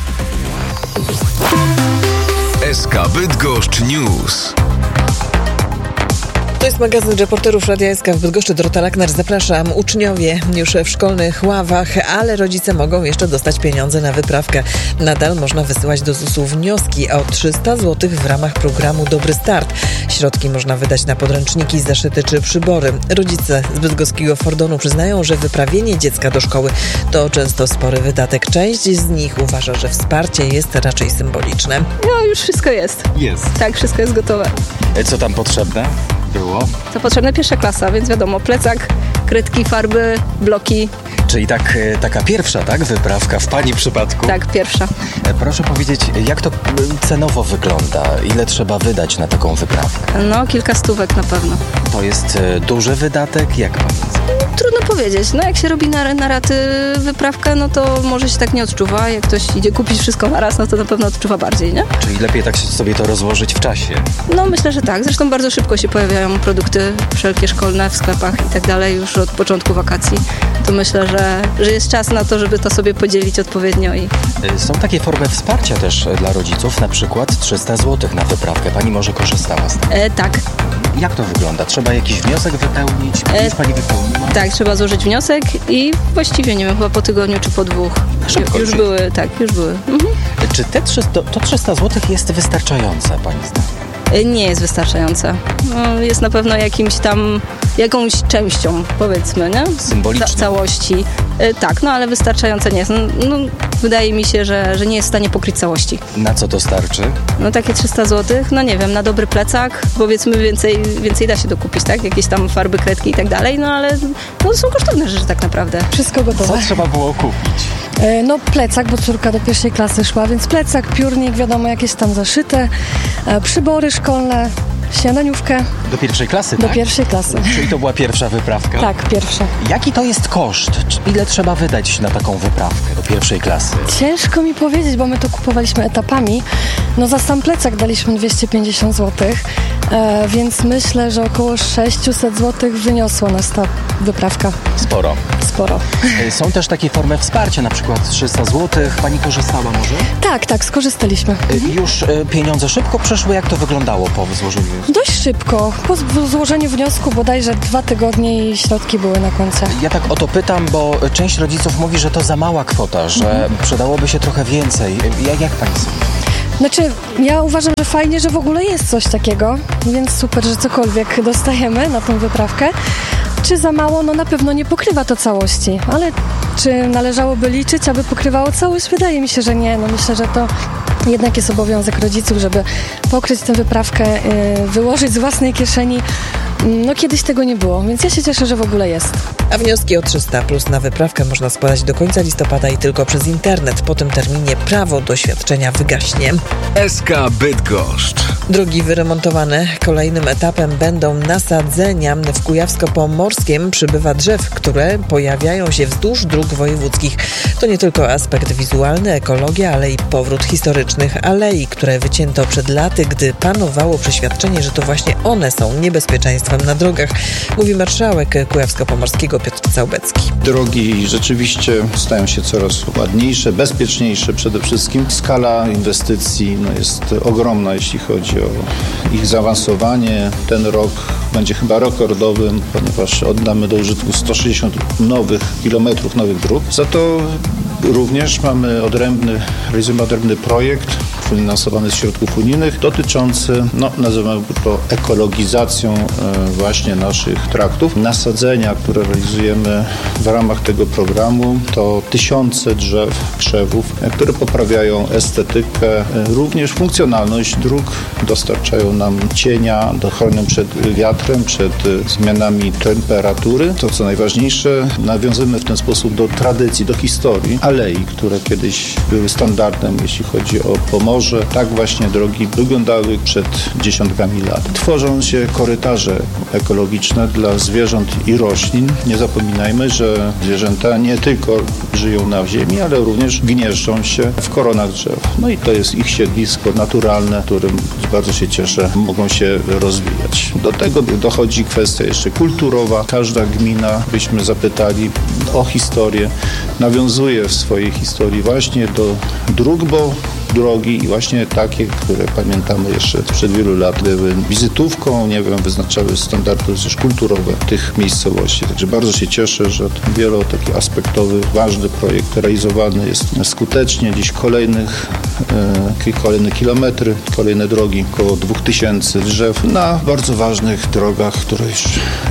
S K Bydgoszcz News. To jest magazyn reporterów Radia S K w Bydgoszczy. Dorota Lakner, zapraszam. Uczniowie już w szkolnych ławach, ale rodzice mogą jeszcze dostać pieniądze na wyprawkę. Nadal można wysyłać do zusu wnioski o trzysta złotych w ramach programu Dobry Start. Środki można wydać na podręczniki, zaszyty czy przybory. Rodzice z bydgoskiego Fordonu przyznają, że wyprawienie dziecka do szkoły to często spory wydatek. Część z nich uważa, że wsparcie jest raczej symboliczne. No już wszystko jest. Jest. Tak, wszystko jest gotowe. Co tam potrzebne było? To potrzebna pierwsza klasa, więc wiadomo, plecak, kredki, farby, bloki. Czyli tak, taka pierwsza, tak? Wyprawka w pani przypadku? Tak, pierwsza. Proszę powiedzieć, jak to cenowo wygląda? Ile trzeba wydać na taką wyprawkę? No, kilka stówek na pewno. To jest duży wydatek? Jak pani? Trudno powiedzieć. No jak się robi na, na raty wyprawkę, no to może się tak nie odczuwa. Jak ktoś idzie kupić wszystko na raz, no to na pewno odczuwa bardziej, nie? Czyli lepiej tak sobie to rozłożyć w czasie? No myślę, że tak. Zresztą bardzo szybko się pojawiają produkty wszelkie szkolne w sklepach i tak dalej już od początku wakacji. To myślę, że, że jest czas na to, żeby to sobie podzielić odpowiednio. I są takie formy wsparcia też dla rodziców, na przykład trzysta złotych na wyprawkę. Pani może korzystała z tego? E, tak. Jak to wygląda? Trzeba jakiś wniosek wypełnić? E, Już pani wypełniła? Tak, trzeba złożyć wniosek i właściwie, nie wiem, chyba po tygodniu czy po dwóch. Szybko już ci. były, tak, już były. Mhm. Czy te trzysta, to trzysta złotych jest wystarczające, pani zdaniem? Nie jest wystarczające. No, jest na pewno jakimś tam, jakąś częścią, powiedzmy, nie? Symboliczną. Ca- całości. E, tak, no ale wystarczające nie jest. No, no, wydaje mi się, że, że nie jest w stanie pokryć całości. Na co to starczy? No takie trzysta złotych, no nie wiem, na dobry plecak, powiedzmy więcej, więcej da się dokupić, tak? Jakieś tam farby, kredki i tak dalej, no ale no, są kosztowne rzeczy tak naprawdę. Wszystko gotowe. Co trzeba było kupić? No plecak, bo córka do pierwszej klasy szła, więc plecak, piórnik, wiadomo, jakieś tam zaszyte, przybory szkolne, śniadaniówkę. Do pierwszej klasy, Do tak? pierwszej klasy. Czyli to była pierwsza wyprawka? Tak, pierwsza. Jaki to jest koszt? Ile trzeba wydać na taką wyprawkę do pierwszej klasy? Ciężko mi powiedzieć, bo my to kupowaliśmy etapami. No za sam plecak daliśmy dwieście pięćdziesiąt złotych, e, więc myślę, że około sześćset złotych wyniosła nas ta wyprawka. Sporo. Sporo. Są też takie formy wsparcia, na przykład trzysta złotych. Pani korzystała może? Tak, tak, skorzystaliśmy. Mhm. Już pieniądze szybko przeszły? Jak to wyglądało po złożeniu? Dość szybko. Po złożeniu wniosku bodajże dwa tygodnie i środki były na końcu. Ja tak o to pytam, bo część rodziców mówi, że to za mała kwota, że mhm. przydałoby się trochę więcej. Jak, jak pani sądzi? Znaczy, ja uważam, że fajnie, że w ogóle jest coś takiego, więc super, że cokolwiek dostajemy na tą wyprawkę. Czy za mało? No na pewno nie pokrywa to całości, ale czy należałoby liczyć, aby pokrywało całość? Wydaje mi się, że nie. No myślę, że to jednak jest obowiązek rodziców, żeby pokryć tę wyprawkę, wyłożyć z własnej kieszeni. No kiedyś tego nie było, więc ja się cieszę, że w ogóle jest. A wnioski o trzysta plus na wyprawkę można składać do końca listopada i tylko przez internet. Po tym terminie prawo do świadczenia wygaśnie. S K Bydgoszcz. Drogi wyremontowane. Kolejnym etapem będą nasadzenia. W Kujawsko-Pomorskiem przybywa drzew, które pojawiają się wzdłuż dróg wojewódzkich. To nie tylko aspekt wizualny, ekologia, ale i powrót historycznych alei, które wycięto przed laty, gdy panowało przeświadczenie, że to właśnie one są niebezpieczeństwem na drogach, mówi marszałek Kujawsko-Pomorskiego Piotr Całbecki. Drogi rzeczywiście stają się coraz ładniejsze, bezpieczniejsze przede wszystkim. Skala inwestycji no, jest ogromna, jeśli chodzi o ich zaawansowanie. Ten rok będzie chyba rekordowym, ponieważ oddamy do użytku sto sześćdziesiąt nowych kilometrów, nowych dróg. Za to również mamy odrębny, realizujemy odrębny projekt finansowany z środków unijnych dotyczący, no nazywamy to ekologizacją e, właśnie naszych traktów. Nasadzenia, które realizujemy w ramach tego programu, to tysiące drzew, krzewów, e, które poprawiają estetykę, e, również funkcjonalność dróg, dostarczają nam cienia, chronią przed wiatrem, przed e, zmianami temperatury. To co najważniejsze, nawiązujemy w ten sposób do tradycji, do historii alei, które kiedyś były standardem, jeśli chodzi o Pomorze. Tak właśnie drogi wyglądały przed dziesiątkami lat. Tworzą się korytarze ekologiczne dla zwierząt i roślin. Nie zapominajmy, że zwierzęta nie tylko żyją na ziemi, ale również gnieżdżą się w koronach drzew. No i to jest ich siedlisko naturalne, którym bardzo się cieszę, mogą się rozwijać. Do tego dochodzi kwestia jeszcze kulturowa. Każda gmina, byśmy zapytali o historię, nawiązuje w swojej historii właśnie do dróg, bo drogi i właśnie takie, które pamiętamy jeszcze sprzed wielu lat były wizytówką, nie wiem, wyznaczały standardy też kulturowe tych miejscowości. Także bardzo się cieszę, że wielo taki aspektowy, ważny projekt realizowany jest skutecznie. Dziś kolejnych, e, kolejne kilometry, kolejne drogi, około dwóch tysięcy drzew na bardzo ważnych drogach, które już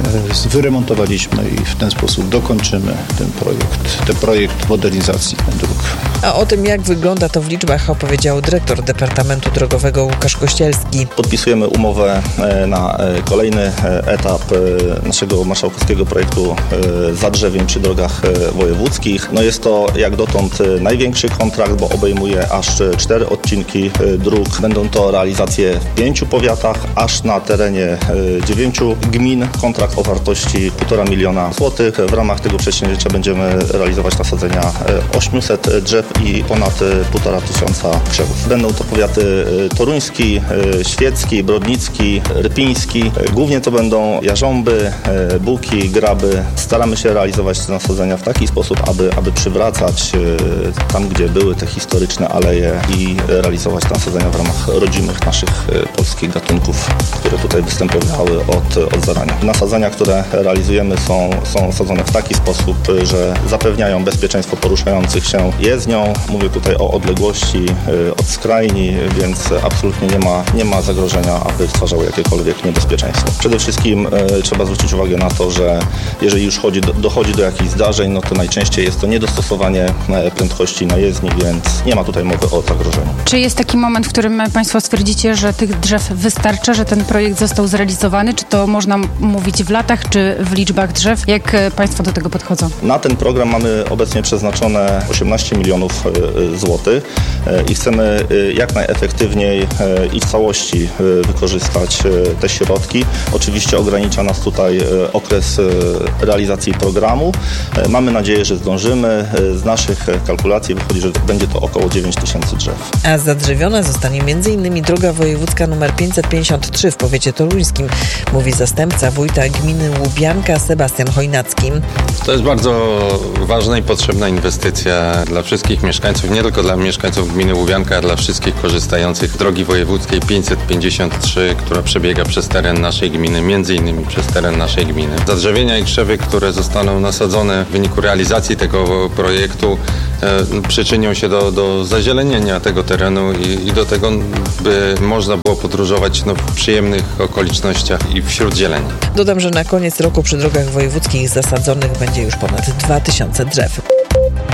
e, wyremontowaliśmy i w ten sposób dokończymy ten projekt, ten projekt modernizacji dróg. A o tym, jak wygląda to w liczbach, opowiedział dyrektor Departamentu Drogowego Łukasz Kościelski. Podpisujemy umowę na kolejny etap naszego marszałkowskiego projektu zadrzewień przy drogach wojewódzkich. No jest to jak dotąd największy kontrakt, bo obejmuje aż cztery odcinki dróg. Będą to realizacje w pięciu powiatach, aż na terenie dziewięciu gmin. Kontrakt o wartości półtora miliona złotych. W ramach tego przedsięwzięcia będziemy realizować nasadzenia ośmiuset drzew i ponad półtora tysiąca krzewów. Będą to powiaty toruński, świecki, brodnicki, rypiński. Głównie to będą Jarząby, Buki, Graby. Staramy się realizować te nasadzenia w taki sposób, aby, aby przywracać tam, gdzie były te historyczne aleje i realizować te nasadzenia w ramach rodzimych naszych polskich gatunków, które tutaj występowały od, od zarania. Nasadzenia, które realizujemy są, są sadzone w taki sposób, że zapewniają bezpieczeństwo poruszających się jezdnią. Mówię tutaj o odległości od skrajni, więc absolutnie nie ma, nie ma zagrożenia, aby stwarzały jakiekolwiek niebezpieczeństwo. Przede wszystkim e, trzeba zwrócić uwagę na to, że jeżeli już chodzi do, dochodzi do jakichś zdarzeń, no to najczęściej jest to niedostosowanie prędkości na jezdni, więc nie ma tutaj mowy o zagrożeniu. Czy jest taki moment, w którym Państwo stwierdzicie, że tych drzew wystarcza, że ten projekt został zrealizowany? Czy to można mówić w latach, czy w liczbach drzew? Jak Państwo do tego podchodzą? Na ten program mamy obecnie przeznaczone osiemnaście milionów złotych i chcemy jak najefektywniej i w całości wykorzystać te środki. Oczywiście ogranicza nas tutaj okres realizacji programu. Mamy nadzieję, że zdążymy. Z naszych kalkulacji wychodzi, że będzie to około dziewięć tysięcy drzew. A zadrzewiona zostanie m.in. droga wojewódzka nr pięćset pięćdziesiąt trzy w powiecie toruńskim, mówi zastępca wójta gminy Łubianka Sebastian Chojnacki. To jest bardzo ważna i potrzebna inwestycja dla wszystkich mieszkańców, nie tylko dla mieszkańców gminy Łubianka, a dla wszystkich korzystających drogi wojewódzkiej pięćset pięćdziesiąt trzy, która przebiega przez teren naszej gminy, między innymi przez teren naszej gminy. Zadrzewienia i krzewy, które zostaną nasadzone w wyniku realizacji tego projektu, e, przyczynią się do, do zazielenienia tego terenu i, i do tego, by można było podróżować no, w przyjemnych okolicznościach i wśród zieleni. Dodam, że na koniec roku przy drogach wojewódzkich zasadzonych będzie już ponad dwa tysiące drzew.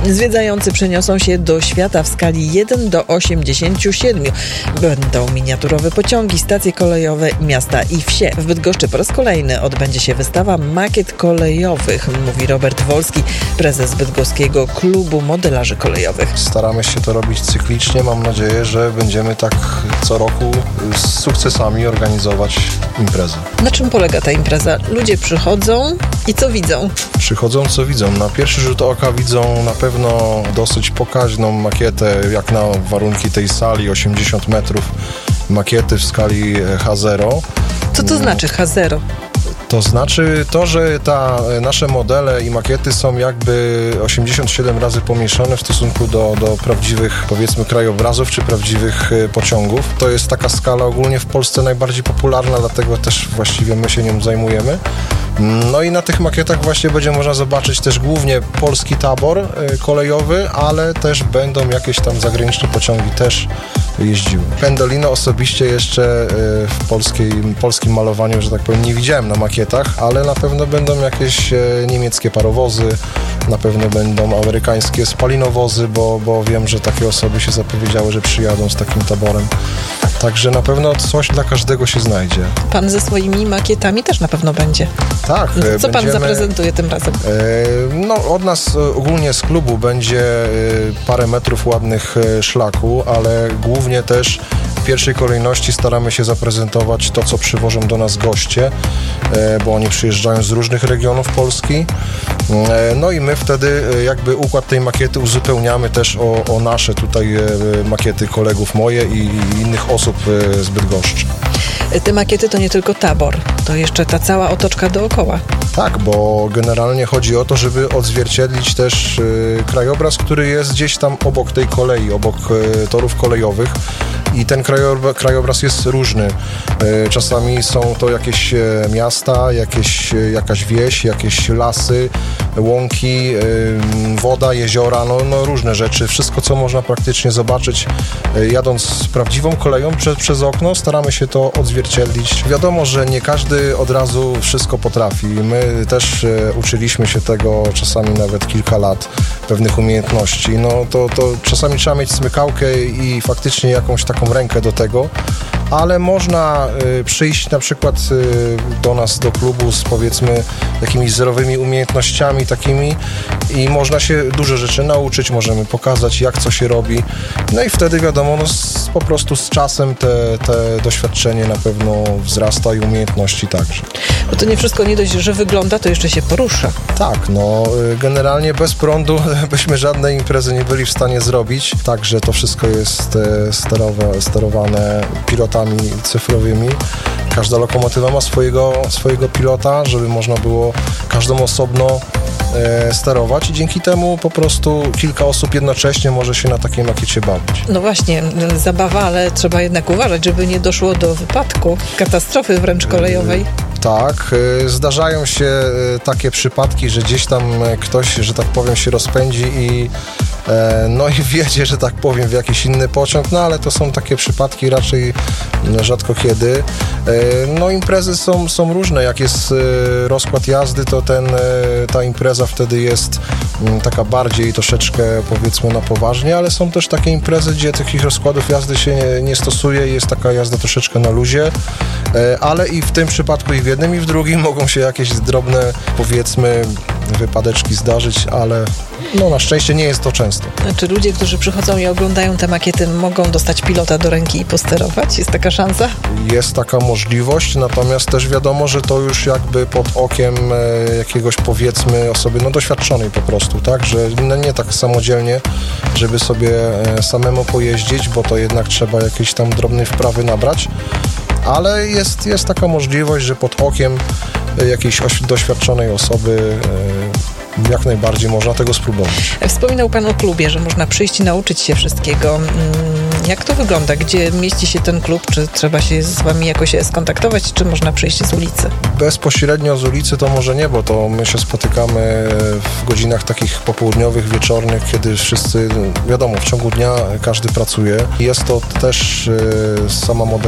Zwiedzający przeniosą się do świata w skali jeden do osiemdziesięciu siedmiu. Będą miniaturowe pociągi, stacje kolejowe, miasta i wsie. W Bydgoszczy po raz kolejny odbędzie się wystawa makiet kolejowych, mówi Robert Wolski, prezes Bydgoskiego Klubu Modelarzy Kolejowych. Staramy się to robić cyklicznie. Mam nadzieję, że będziemy tak co roku z sukcesami organizować imprezę. Na czym polega ta impreza? Ludzie przychodzą i co widzą? Przychodzą, co widzą. Na pierwszy rzut oka widzą na pewno dosyć pokaźną makietę, jak na warunki tej sali, osiemdziesiąt metrów makiety w skali H zero. Co to znaczy H zero? To znaczy to, że ta, nasze modele i makiety są jakby osiemdziesiąt siedem razy pomniejszone w stosunku do, do prawdziwych, powiedzmy, krajobrazów czy prawdziwych pociągów. To jest taka skala ogólnie w Polsce najbardziej popularna, dlatego też właściwie my się nią zajmujemy. No i na tych makietach właśnie będzie można zobaczyć też głównie polski tabor kolejowy, ale też będą jakieś tam zagraniczne pociągi też jeździły. Pendolino osobiście jeszcze w polskiej, polskim malowaniu, że tak powiem, nie widziałem na makietach, ale na pewno będą jakieś niemieckie parowozy, na pewno będą amerykańskie spalinowozy, bo, bo wiem, że takie osoby się zapowiedziały, że przyjadą z takim taborem. Także na pewno coś dla każdego się znajdzie. Pan ze swoimi makietami też na pewno będzie. Tak. Co będziemy, pan zaprezentuje tym razem? No od nas ogólnie z klubu będzie parę metrów ładnych szlaku, ale głównie też w pierwszej kolejności staramy się zaprezentować to, co przywożą do nas goście, bo oni przyjeżdżają z różnych regionów Polski. No i my wtedy jakby układ tej makiety uzupełniamy też o, o nasze tutaj makiety kolegów moje i, i innych osób z Bydgoszczy. Te makiety to nie tylko tabor, to jeszcze ta cała otoczka dookoła. Tak, bo generalnie chodzi o to, żeby odzwierciedlić też y, krajobraz, który jest gdzieś tam obok tej kolei, obok y, torów kolejowych. I ten krajobraz jest różny. Czasami są to jakieś miasta, jakieś, jakaś wieś, jakieś lasy, łąki, woda, jeziora, no, no różne rzeczy. Wszystko, co można praktycznie zobaczyć jadąc prawdziwą koleją prze, przez okno, staramy się to odzwierciedlić. Wiadomo, że nie każdy od razu wszystko potrafi. My też uczyliśmy się tego czasami nawet kilka lat, pewnych umiejętności. No to, to czasami trzeba mieć smykałkę i faktycznie jakąś taką rękę do tego, ale można y, przyjść na przykład y, do nas, do klubu z powiedzmy jakimiś zerowymi umiejętnościami takimi i można się dużo rzeczy nauczyć, możemy pokazać, jak co się robi. No i wtedy wiadomo, no, z, po prostu z czasem te, te doświadczenie na pewno wzrasta i umiejętności także. Bo to nie wszystko nie dość, że wygląda, to jeszcze się porusza. Tak, no generalnie bez prądu byśmy żadnej imprezy nie byli w stanie zrobić, także to wszystko jest sterowe, sterowane pilotami cyfrowymi. Każda lokomotywa ma swojego, swojego pilota, żeby można było każdą osobno e, sterować i dzięki temu po prostu kilka osób jednocześnie może się na takiej makiecie bawić. No właśnie, zabawa, ale trzeba jednak uważać, żeby nie doszło do wypadku, katastrofy wręcz kolejowej. Tak, zdarzają się takie przypadki, że gdzieś tam ktoś, że tak powiem, się rozpędzi i no i wjedzie, że tak powiem, w jakiś inny pociąg, no ale to są takie przypadki raczej rzadko kiedy. No imprezy są, są różne, jak jest rozkład jazdy, to ten, ta impreza wtedy jest taka bardziej troszeczkę powiedzmy na poważnie, ale są też takie imprezy, gdzie takich rozkładów jazdy się nie, nie stosuje i jest taka jazda troszeczkę na luzie, ale i w tym przypadku i w jednym i w drugim mogą się jakieś drobne powiedzmy wypadeczki zdarzyć, ale no na szczęście nie jest to często. Czy ludzie, którzy przychodzą i oglądają te makiety, mogą dostać pilota do ręki i posterować? Jest taka szansa? Jest taka możliwość, natomiast też wiadomo, że to już jakby pod okiem jakiegoś powiedzmy osoby no doświadczonej po prostu, tak? Że no nie tak samodzielnie, żeby sobie samemu pojeździć, bo to jednak trzeba jakiejś tam drobnej wprawy nabrać. Ale jest, jest taka możliwość, że pod okiem jakiejś doświadczonej osoby jak najbardziej można tego spróbować. Wspominał Pan o klubie, że można przyjść i nauczyć się wszystkiego. Jak to wygląda? Gdzie mieści się ten klub? Czy trzeba się z Wami jakoś skontaktować, czy można przyjść z ulicy? Bezpośrednio z ulicy to może nie, bo to my się spotykamy w godzinach takich popołudniowych, wieczornych, kiedy wszyscy, wiadomo, w ciągu dnia każdy pracuje. Jest to też sama model